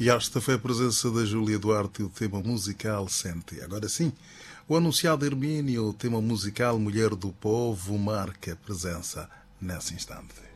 E esta foi a presença da Júlia Duarte e o tema musical Sente. Agora sim, o anunciado Hermínio, o tema musical Mulher do Povo, marca presença nesse instante.